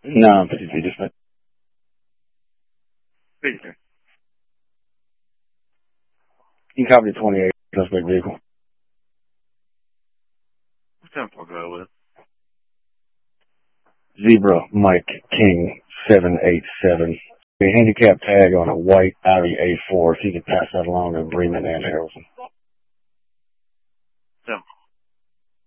No, I'm 53, just like. 53. You can copy the 28 suspect vehicle. What time do I go with? Zebra Mike King 787. A handicap tag on a white Audi A4. If you could pass that along to Bremen and Harrelson.